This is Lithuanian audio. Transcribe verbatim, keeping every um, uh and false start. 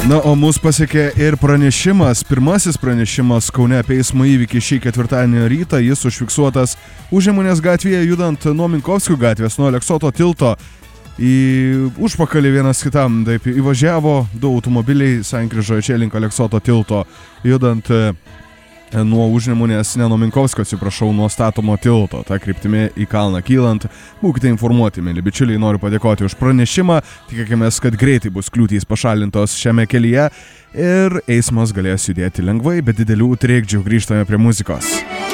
Na, o mus pasiekė ir pranešimas, pirmasis pranešimas Kaune apie eismo įvykį šį ketvirtadienio rytą. Jis užfiksuotas Užnemunės gatvėje judant nuo Minkovskių gatvės, nuo Aleksoto tilto. Į užpakalį vienas kitam taip įvažiavo du automobiliai sankryžoje čia link Aleksoto tilto, judant nuo Užnemunės, ne nuo Minkovskio, atsiprašau, nuo statomo tilto, tą kryptimį į kalną kylant. Būkite informuoti, mėly bičiuliai, noriu padėkoti už pranešimą, tikėkimės, kad greitai bus kliūtys pašalintos šiame kelyje ir eismas galės judėti lengvai, be didelių trikdžių. Grįžtame prie muzikos.